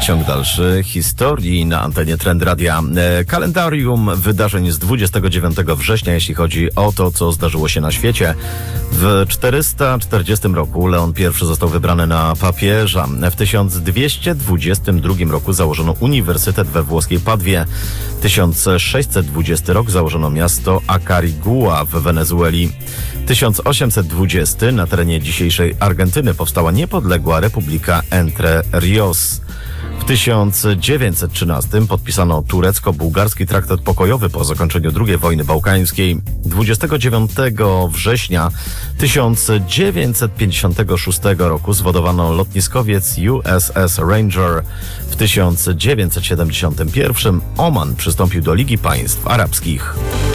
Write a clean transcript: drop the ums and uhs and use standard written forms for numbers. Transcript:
Ciąg dalszy historii na antenie Trend Radia. Kalendarium wydarzeń z 29 września, jeśli chodzi o to, co zdarzyło się na świecie. W 440 roku Leon I został wybrany na papieża. W 1222 roku założono uniwersytet we włoskiej Padwie. 1620 rok założono miasto Acarigua w Wenezueli. 1820 na terenie dzisiejszej Argentyny powstała niepodległa Republika Entre Rios. W 1913 podpisano turecko-bułgarski traktat pokojowy po zakończeniu II wojny bałkańskiej. 29 września 1956 roku zwodowano lotniskowiec USS Ranger. W 1971 Oman przystąpił do Ligi Państw Arabskich.